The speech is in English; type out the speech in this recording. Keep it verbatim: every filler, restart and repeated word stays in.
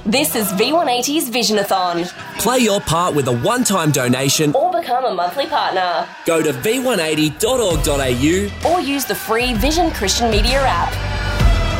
This is V one eighty's Visionathon. Play your part with a one-time donation Or become a monthly partner. Go to v one eighty dot org dot a u Or use the free Vision Christian Media app.